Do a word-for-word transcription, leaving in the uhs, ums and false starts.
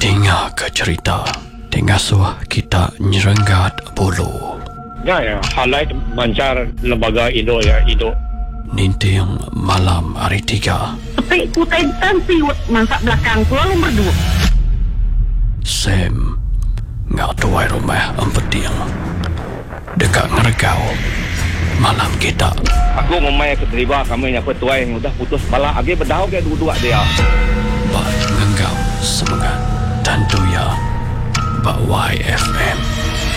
Dengar ke cerita Tengah suah kita nyerenggat bulu. Ya, ya. Halai mancar lembaga Indo ya, Indo. Ninting malam hari tiga. Tapi kutai siwet masak belakang ku lalu berdua. Sam ngak tuai rumah empeting. Dekat ngeregau malam kita. Aku ngomai keterlibat kami yang petuai yang udah putus bala agi berdau ke dua-dua dia. Bak ngenggau semangat dan doya Bak Y F M.